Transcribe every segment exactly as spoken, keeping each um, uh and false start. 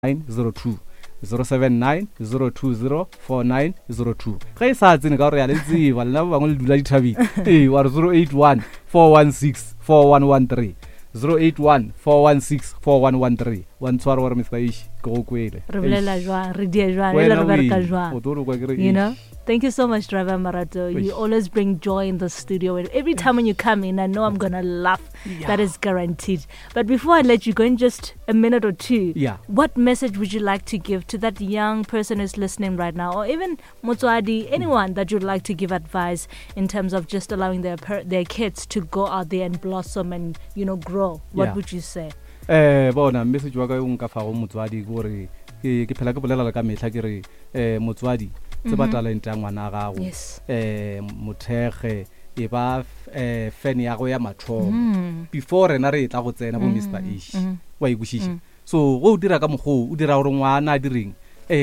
nine zero two zero seven nine zero two zero four nine zero two. Ga e sa tsene ka re ya le tsiba le na ba ngwe le dula dithabeng eh wa zero eight one four one six four one one three zero eight one four one six four one one three. One tswaro wa Mister Ish go kwele re bolela jwa re die jwa le re bereka jwa, you know. Thank you so much, Driver Marato. You always bring joy in the studio. And every time when you come in, I know I'm going to laugh. Yeah. That is guaranteed. But before I let you go in just a minute or two, yeah. what message would you like to give to that young person who's listening right now, or even Motswadi, anyone that you'd like to give advice in terms of just allowing their per- their kids to go out there and blossom and, you know, grow? What yeah. would you say? Eh, bona message wa ka o nka fa go Motswadi go re ke ke phela ke bolela ka metla ke re eh Motswadi tse ba talent ya ngwana gago eh mothege e ba eh fan ya go ya mathomo before rena re tla go tsena bo Mister Ish wa igushije so go dira ka mogo o dira gore ngwana a direng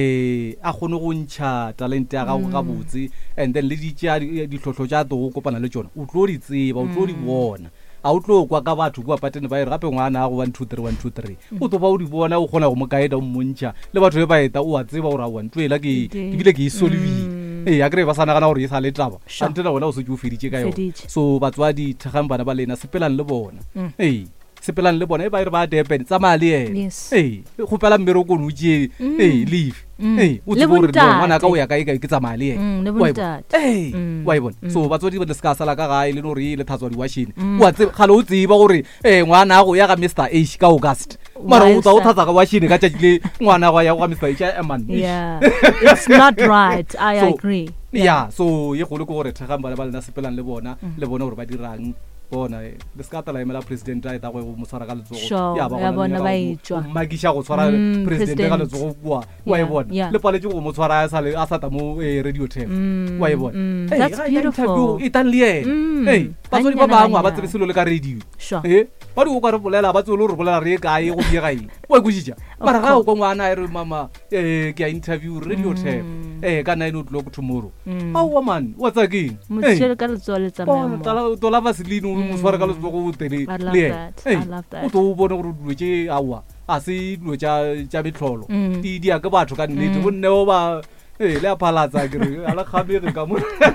eh a gone go ntsha talent ya gago ga botse and then le di tja di tlhotlho tja to go kopana le tsona o tlo di tseba o tlo di bona a o tlo kwa ka batho kwa patene ba ire gape ngwana go one two three one two three o to ba o di bona o gona go mo kaeda o mmontsha le batho ba eta o a tseba gore a one twela ke ke bile ke isolivile eh a kre ba sana kana gore e sa le taba ante na bona o se ju feditse ka yo so batswadi thegang bana ba lena sepelang le bona eh sepelang le bona e ba ire ba depend tsa mali ene eh go pela mmeroko no tje eh leave eh o tsore ngwana ka o ya ka e ka ke tsa mali ene wa ibona eh wa ibona so batswadi ba ska sala ka ga ile no re ile thatswa di washing wa tse khalo o tsiba gore eh ngwana go ya ga Mister H ka August mara o tsa o thatsa ka washing ka tjile ngwana go ya ga Mister H a man yeah it's not right. I so, agree yeah, yeah so ye go le go gore thegang bana ba lena sepelang le bona le bona gore ba dirang bona le ska tla emela president a eta go mo tshwara ka letsogo ya ba bona ba itswa magisha go tshwara president ka letsogo bua wa e bona le pale go mo tshwara a sa le a sa ta mo radio ten wa e bona that's beautiful itanlie hey batsodi ba bangwa ba tsebiselo le ka radio eh ba di go ka re bolela ba tsolo re bolela re ka e go die ga e wa gujija mara ga go ngwana e re mama eh ke interview radio ten eh ka nine o'clock tomorrow how woman what's again mo tshele ka letsogo le tsamaya mo to la vaseline mo swara ka letsogo go tele le I love that o to bona go dutse awa a se dilo tja tja betlholo di dia ka batho ka nnete go nne o ba eh le apalatsa ke re ala khabere ka mo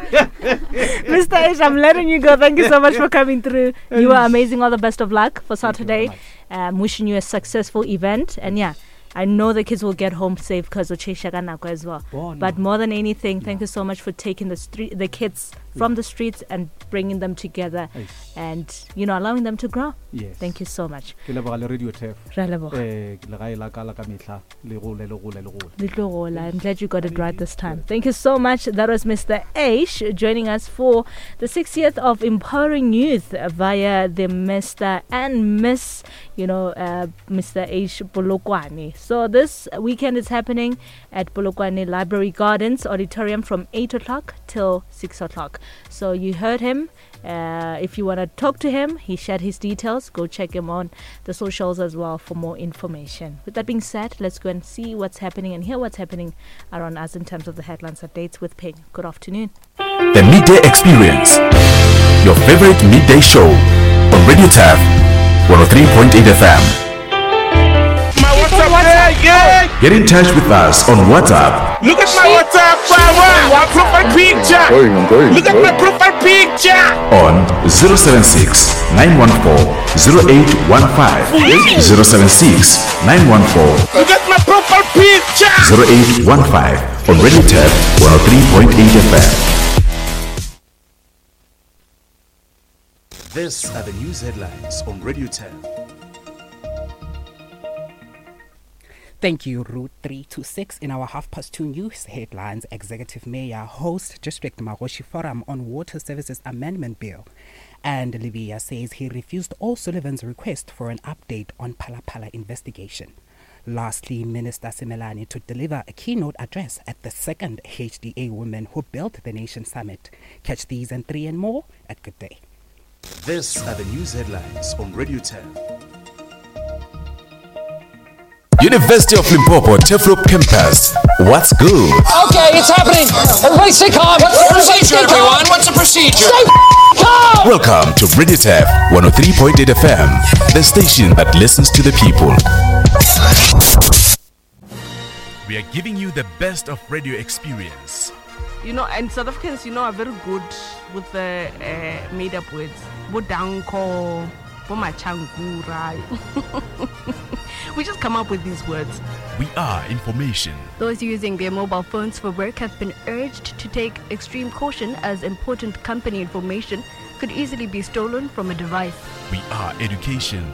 Mister Ish, I'm letting you go. Thank you so much for coming through. You are amazing. All the best of luck for Saturday. Um, wishing you a successful event. And yeah, I know the kids will get home safe because of Cheshaganako as well. Oh, no. But more than anything, thank you so much for taking the street, the kids from the streets and bringing them together and, you know, allowing them to grow. Yes. Thank you so much. Ke leboga le radio T F. Re leboga. Eh ke le ga ela ka la ka metla le go le go le go. Le go le. I'm glad you got it right this time. Thank you so much. That was Mister Ish joining us for the sixtieth of Empowering Youth via the Mister and Miss, you know, uh, Mister Ish Polokwane. So this weekend is happening at Polokwane Library Gardens Auditorium from eight o'clock till six o'clock. So you heard him. Uh, if you want to talk to him, he shared his details. Go check him on the socials as well for more information. With that being said, let's go and see what's happening and hear what's happening around us in terms of the headlines updates with Ping. Good afternoon. The Midday Experience, your favorite midday show on Radio T A F one oh three point eight F M. Yeah. Get in touch with us on WhatsApp. Look at my WhatsApp power. Profile picture. Going, I'm going, Look going. at my profile picture. On zero seven six nine one four zero eight one five. zero seven six nine one four. Look at my profile picture. zero eight one five on Radio T A F one oh three point eight F M. These are the news headlines on Radio T A F. Thank you, Route three two six. In our half past two news headlines, Executive Mayor hosts District Magoshi Forum on Water Services Amendment Bill. And Olivia says he refused all Sullivan's request for an update on Phala-Phala investigation. Lastly, Minister Simelane to deliver a keynote address at the second H D A Women Who Built the Nation Summit. Catch these and three and more at Good Day. These are the news headlines on Radio T A F. University of Limpopo, Teflop Campus. What's good? Okay, it's happening. Everybody stay calm. What's the procedure, everyone? What's the procedure? Stay calm. Welcome to Radio T A F one oh three point eight F M, the station that listens to the people. We are giving you the best of radio experience. You know, and South Africans, you know, are very good with the uh, made-up words. Bodanko, bomachangura. We just come up with these words. We are information. Those using their mobile phones for work have been urged to take extreme caution, as important company information could easily be stolen from a device. We are education.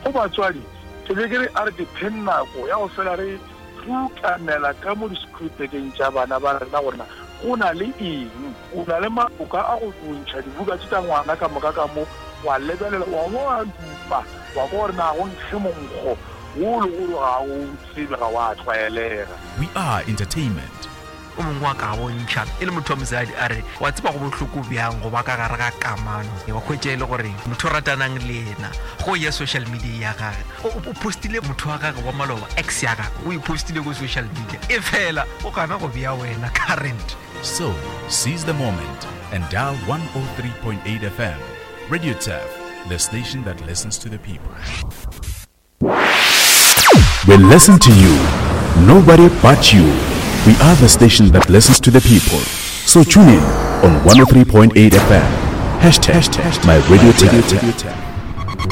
Una le eng una le maoka a go tsontšha dibuka tse tsa ngwana ka moka ka mo wa lebelela wa mo a dupa wa go re na go ntshe monkgo wo le go ga o tsebe ga wa tlwaelega. We are entertainment. O mongwe wa ka bontšha e le motho wa mosadi a re wa tseba go botlhoko bjang go ba ka gare ga kamano wa hwetša e le gore motho o ratanang le ena go ya social media ya gage o postile motho wa gage wa maloba ex ya gage o ipostile go social media e fela o gana go bea wena current. So, seize the moment and dial one oh three point eight F M. Radio T A F, the station that listens to the people. We listen to you. Nobody but you. We are the station that listens to the people. So tune in on one oh three point eight F M. Hashtag, hashtag my Radio T A F.